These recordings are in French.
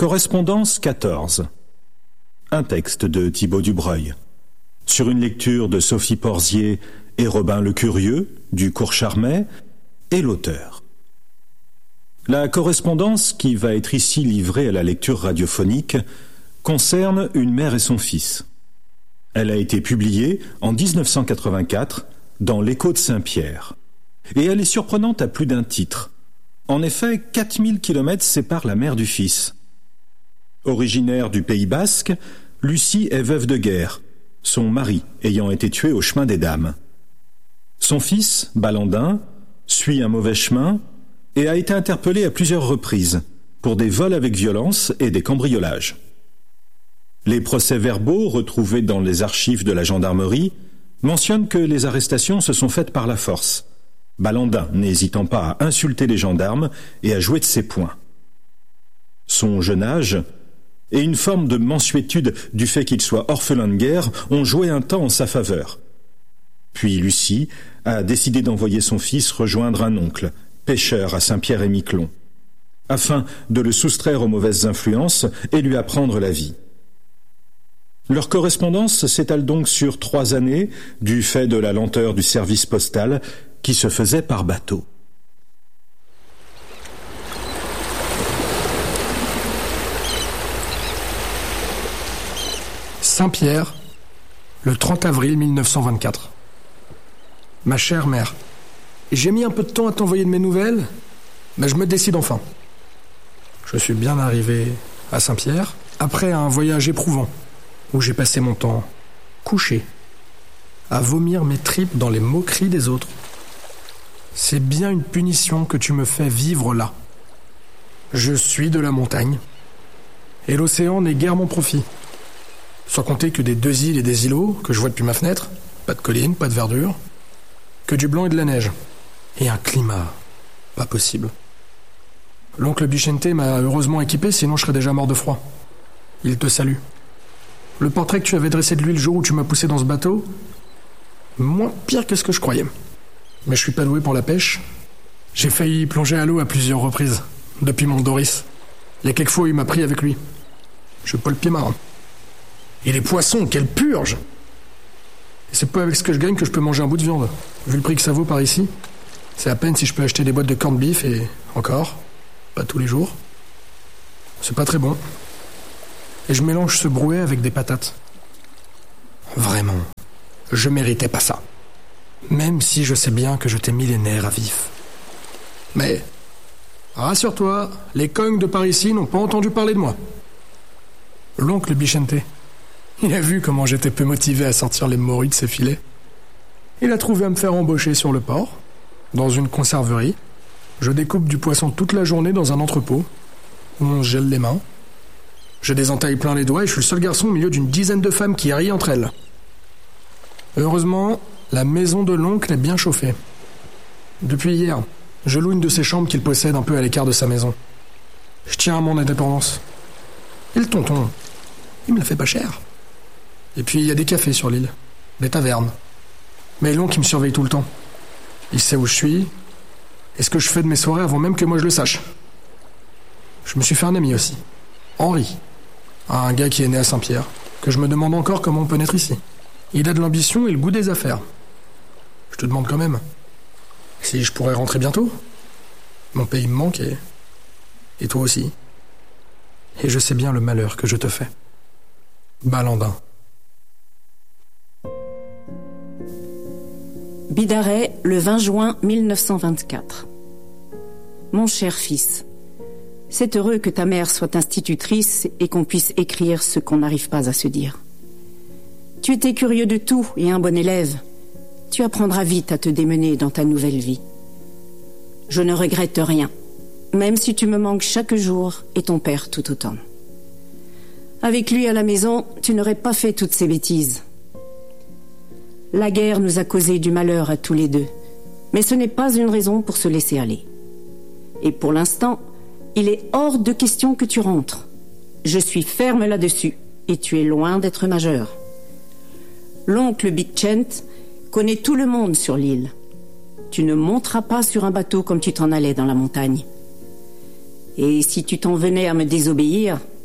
Correspondance 14. Un texte de Thibaut Dubreuil. Sur une lecture de Sophie Porzier et Robin Le Curieux, du cours Charmet, et l'auteur. La correspondance qui va être ici livrée à la lecture radiophonique concerne une mère et son fils. Elle a été publiée en 1984 dans l'Écho de Saint-Pierre. Et elle est surprenante à plus d'un titre. En effet, 4000 kilomètres séparent la mère du fils. Originaire du Pays Basque, Lucie est veuve de guerre, son mari ayant été tué au chemin des Dames. Son fils, Balandin, suit un mauvais chemin et a été interpellé à plusieurs reprises pour des vols avec violence et des cambriolages. Les procès-verbaux retrouvés dans les archives de la gendarmerie mentionnent que les arrestations se sont faites par la force, Balandin n'hésitant pas à insulter les gendarmes et à jouer de ses poings. Son jeune âge et une forme de mansuétude du fait qu'il soit orphelin de guerre ont joué un temps en sa faveur. Puis Lucie a décidé d'envoyer son fils rejoindre un oncle, pêcheur à Saint-Pierre-et-Miquelon, afin de le soustraire aux mauvaises influences et lui apprendre la vie. Leur correspondance s'étale donc sur 3 années, du fait de la lenteur du service postal qui se faisait par bateau. Saint-Pierre, le 30 avril 1924. Ma chère mère, j'ai mis un peu de temps à t'envoyer de mes nouvelles, mais je me décide enfin. Je suis bien arrivé à Saint-Pierre après un voyage éprouvant où j'ai passé mon temps couché, à vomir mes tripes dans les moqueries des autres. C'est bien une punition que tu me fais vivre là. Je suis de la montagne, et l'océan n'est guère mon profit. Sans compter que des 2 îles et des îlots que je vois depuis ma fenêtre, pas de collines, pas de verdure, que du blanc et de la neige, et un climat pas possible. L'oncle Bichente m'a heureusement équipé, sinon je serais déjà mort de froid. Il te salue. Le portrait que tu avais dressé de lui le jour où tu m'as poussé dans ce bateau, moins pire que ce que je croyais. Mais je suis pas doué pour la pêche. J'ai failli plonger à l'eau à plusieurs reprises, depuis mon Doris. Il y a quelques fois, il m'a pris avec lui. Je suis pas le pied marin. Et les poissons, quelle purge! Et c'est pas avec ce que je gagne que je peux manger un bout de viande. Vu le prix que ça vaut par ici, c'est à peine si je peux acheter des boîtes de corned beef et encore, pas tous les jours. C'est pas très bon. Et je mélange ce brouet avec des patates. Vraiment, je méritais pas ça. Même si je sais bien que je t'ai mis les nerfs à vif. Mais, rassure-toi, les cognes de par ici n'ont pas entendu parler de moi. L'oncle Bichente, il a vu comment j'étais peu motivé à sortir les morues de ses filets. Il a trouvé à me faire embaucher sur le port, dans une conserverie. Je découpe du poisson toute la journée dans un entrepôt, où on se gèle les mains. Je désentaille plein les doigts et je suis le seul garçon au milieu d'une dizaine de femmes qui rient entre elles. Heureusement, la maison de l'oncle est bien chauffée. Depuis hier, je loue une de ses chambres qu'il possède un peu à l'écart de sa maison. Je tiens à mon indépendance. Et le tonton, il me la fait pas cher. Et puis il y a des cafés sur l'île, des tavernes. Mais l'oncle, il me surveille tout le temps. Il sait où je suis et ce que je fais de mes soirées avant même que moi je le sache. Je me suis fait un ami aussi, Henri, un gars qui est né à Saint-Pierre, que je me demande encore comment on peut naître ici. Il a de l'ambition et le goût des affaires. Je te demande quand même, si je pourrais rentrer bientôt. Mon pays me manque et toi aussi. Et je sais bien le malheur que je te fais. Balandin. Bidaret, le 20 juin 1924. Mon cher fils, c'est heureux que ta mère soit institutrice et qu'on puisse écrire ce qu'on n'arrive pas à se dire. Tu étais curieux de tout et un bon élève. Tu apprendras vite à te démener dans ta nouvelle vie. Je ne regrette rien, même si tu me manques chaque jour et ton père tout autant. Avec lui à la maison, tu n'aurais pas fait toutes ces bêtises. La guerre nous a causé du malheur à tous les deux, mais ce n'est pas une raison pour se laisser aller. Et pour l'instant, il est hors de question que tu rentres. Je suis ferme là-dessus, et tu es loin d'être majeur. L'oncle Bichente connaît tout le monde sur l'île. Tu ne monteras pas sur un bateau comme tu t'en allais dans la montagne. Et si tu t'en venais à me désobéir,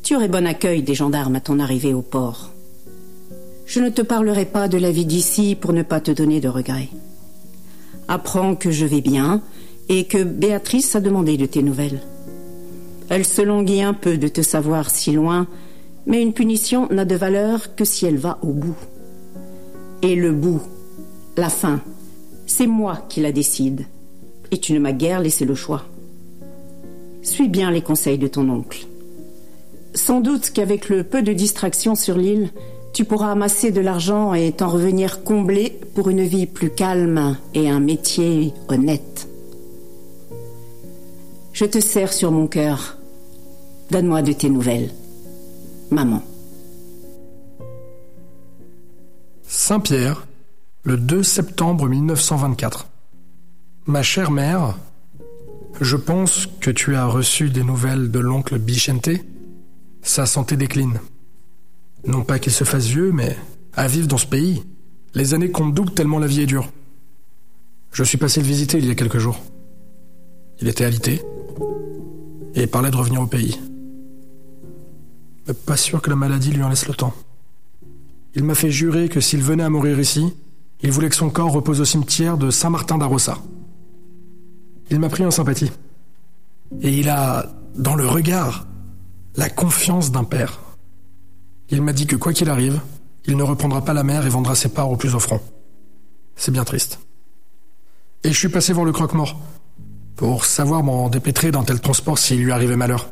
Tu aurais bon accueil des gendarmes à ton arrivée au port. Je ne te parlerai pas de la vie d'ici pour ne pas te donner de regrets. Apprends que je vais bien et que Béatrice a demandé de tes nouvelles. Elle se languit un peu de te savoir si loin, mais une punition n'a de valeur que si elle va au bout. Et le bout, la fin, c'est moi qui la décide. Et tu ne m'as guère laissé le choix. Suis bien les conseils de ton oncle. Sans doute qu'avec le peu de distraction sur l'île, tu pourras amasser de l'argent et t'en revenir comblé pour une vie plus calme et un métier honnête. Je te serre sur mon cœur. Donne-moi de tes nouvelles. Maman. Saint-Pierre, le 2 septembre 1924. Ma chère mère, je pense que tu as reçu des nouvelles de l'oncle Bichente. Sa santé décline. Non pas qu'il se fasse vieux, mais à vivre dans ce pays, les années comptent double tellement la vie est dure. Je suis passé le visiter il y a quelques jours. Il était alité et parlait de revenir au pays. Mais pas sûr que la maladie lui en laisse le temps. Il m'a fait jurer que s'il venait à mourir ici, il voulait que son corps repose au cimetière de Saint-Martin d'Arossa. Il m'a pris en sympathie. Et il a, dans le regard, la confiance d'un père. Il m'a dit que quoi qu'il arrive, il ne reprendra pas la mer et vendra ses parts aux plus offrants. C'est bien triste. Et je suis passé voir le croque-mort, pour savoir m'en dépêtrer d'un tel transport s'il lui arrivait malheur.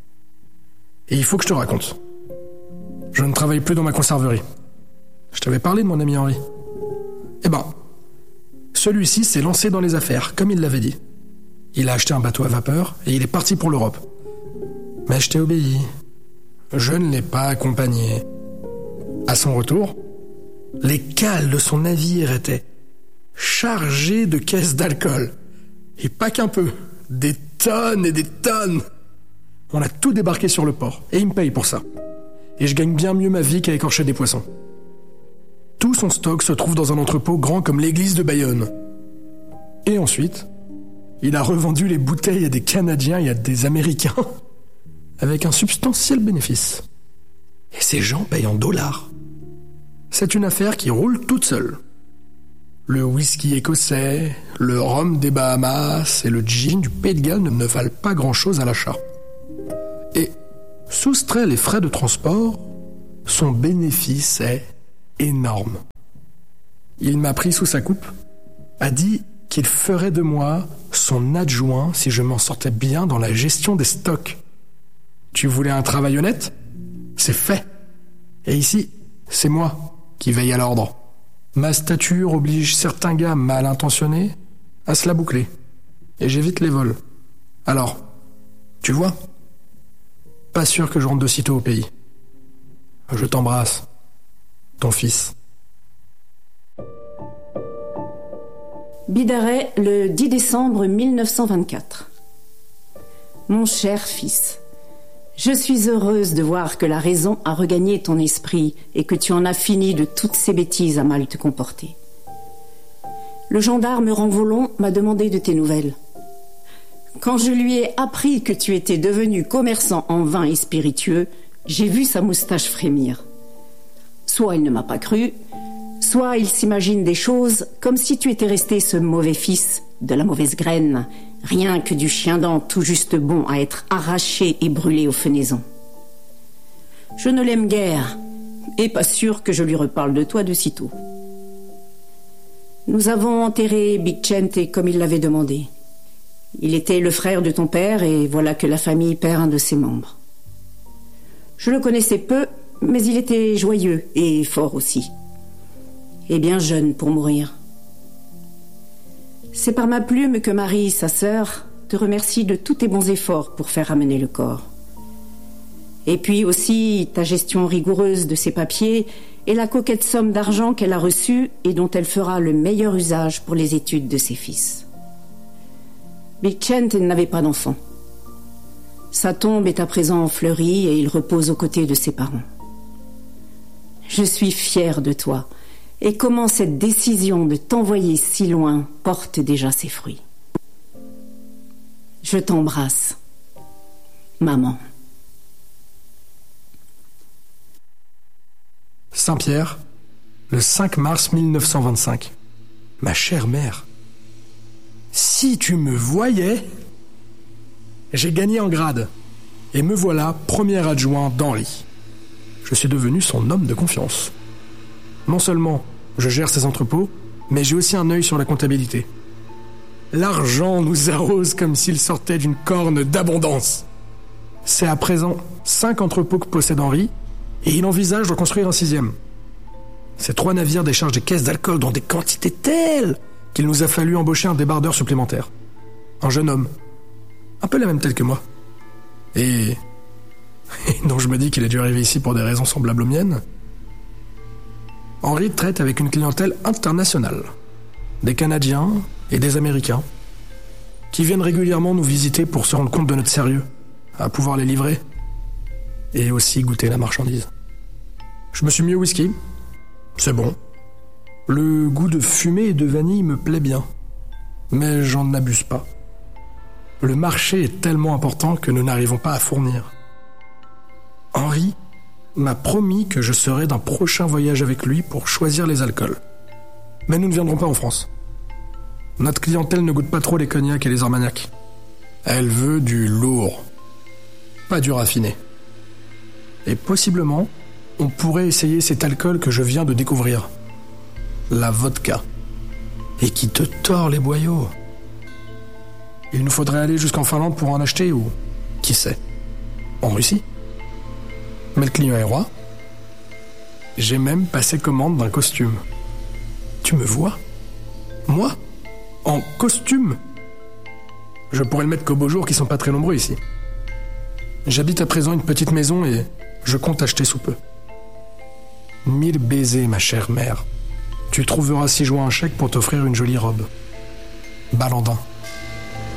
Et il faut que je te raconte. Je ne travaille plus dans ma conserverie. Je t'avais parlé de mon ami Henri. Eh ben, celui-ci s'est lancé dans les affaires, comme il l'avait dit. Il a acheté un bateau à vapeur et il est parti pour l'Europe. Mais je t'ai obéi. Je ne l'ai pas accompagné. À son retour, les cales de son navire étaient chargées de caisses d'alcool. Et pas qu'un peu, des tonnes et des tonnes. On a tout débarqué sur le port, et il me paye pour ça. Et je gagne bien mieux ma vie qu'à écorcher des poissons. Tout son stock se trouve dans un entrepôt grand comme l'église de Bayonne. Et ensuite, il a revendu les bouteilles à des Canadiens et à des Américains, avec un substantiel bénéfice. Et ces gens payent en dollars. C'est une affaire qui roule toute seule. Le whisky écossais, le rhum des Bahamas et le gin du Pays de Galles ne valent pas grand-chose à l'achat. Et, soustrait les frais de transport, son bénéfice est énorme. Il m'a pris sous sa coupe, a dit qu'il ferait de moi son adjoint si je m'en sortais bien dans la gestion des stocks. Tu voulais un travail honnête ? C'est fait. Et ici, c'est moi qui veille à l'ordre. Ma stature oblige certains gars mal intentionnés à se la boucler. Et j'évite les vols. Alors, tu vois ? Pas sûr que je rentre de sitôt au pays. Je t'embrasse, ton fils. Bidaret, le 10 décembre 1924. Mon cher fils, je suis heureuse de voir que la raison a regagné ton esprit et que tu en as fini de toutes ces bêtises à mal te comporter. Le gendarme Ranvolon m'a demandé de tes nouvelles. Quand je lui ai appris que tu étais devenu commerçant en vin et spiritueux, j'ai vu sa moustache frémir. Soit il ne m'a pas cru, soit il s'imagine des choses comme si tu étais resté ce mauvais fils de la mauvaise graine, rien que du chien-dent tout juste bon à être arraché et brûlé aux fenaisons. Je ne l'aime guère, et pas sûr que je lui reparle de toi de sitôt. Nous avons enterré Bichente comme il l'avait demandé. Il était le frère de ton père et voilà que la famille perd un de ses membres. Je le connaissais peu, mais il était joyeux et fort aussi. Et bien jeune pour mourir. C'est par ma plume que Marie, sa sœur, te remercie de tous tes bons efforts pour faire ramener le corps. Et puis aussi ta gestion rigoureuse de ses papiers et la coquette somme d'argent qu'elle a reçue et dont elle fera le meilleur usage pour les études de ses fils. Bichente n'avait pas d'enfant. Sa tombe est à présent fleurie et il repose aux côtés de ses parents. Je suis fière de toi et comment cette décision de t'envoyer si loin porte déjà ses fruits. Je t'embrasse, maman. Saint-Pierre, le 5 mars 1925. Ma chère mère, si tu me voyais, j'ai gagné en grade. Et me voilà premier adjoint d'Henri. Je suis devenu son homme de confiance. Non seulement je gère ses entrepôts, mais j'ai aussi un œil sur la comptabilité. L'argent nous arrose comme s'il sortait d'une corne d'abondance. C'est à présent 5 entrepôts que possède Henri, et il envisage de construire un 6e. Ces 3 navires déchargent des caisses d'alcool dans des quantités telles qu'il nous a fallu embaucher un débardeur supplémentaire. Un jeune homme, un peu la même tête que moi. Et dont je me dis qu'il a dû arriver ici pour des raisons semblables aux miennes. Henri traite avec une clientèle internationale. Des Canadiens et des Américains qui viennent régulièrement nous visiter pour se rendre compte de notre sérieux, à pouvoir les livrer et aussi goûter la marchandise. Je me suis mis au whisky. C'est bon. Le goût de fumée et de vanille me plaît bien. Mais j'en abuse pas. Le marché est tellement important que nous n'arrivons pas à fournir. Henri m'a promis que je serai d'un prochain voyage avec lui pour choisir les alcools. Mais nous ne viendrons pas en France. Notre clientèle ne goûte pas trop les cognacs et les armagnacs. Elle veut du lourd, pas du raffiné. Et possiblement, on pourrait essayer cet alcool que je viens de découvrir. La vodka. Et qui te tord les boyaux. Il nous faudrait aller jusqu'en Finlande pour en acheter ou, qui sait, en Russie. Mais le client est roi. J'ai même passé commande d'un costume. Tu me vois? Moi? En costume? Je pourrais le mettre qu'aux beaux jours qui sont pas très nombreux ici. J'habite à présent une petite maison et je compte acheter sous peu. 1000 baisers, ma chère mère. Tu trouveras 6 jours un chèque pour t'offrir une jolie robe. Balandin.